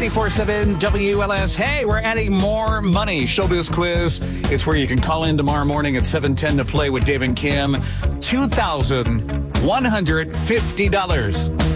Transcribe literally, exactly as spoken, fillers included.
ninety-four point seven W L S. Hey, we're adding more money. Showbiz Quiz. It's where you can call in tomorrow morning at seven ten to play with Dave and Kim. two thousand one hundred fifty dollars.